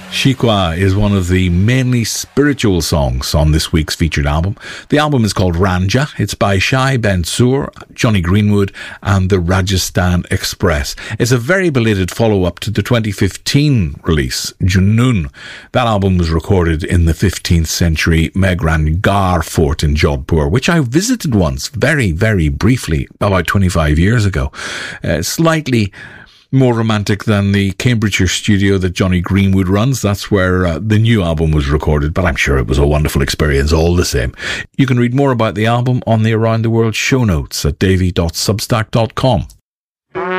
Shikwa is one of the mainly spiritual songs on this week's featured album. The album is called Ranja. It's by Shai Ben-Sur, Johnny Greenwood and the Rajasthan Express. It's a very belated follow-up to the 2015 release, Junoon. That album was recorded in the 15th century Mehrangarh fort in Jodhpur, which I visited once, very, very briefly, about 25 years ago. Slightly more romantic than the Cambridgeshire studio that Johnny Greenwood runs. That's where the new album was recorded, but I'm sure it was a wonderful experience all the same. You can read more about the album on the Around the World show notes at davy.substack.com.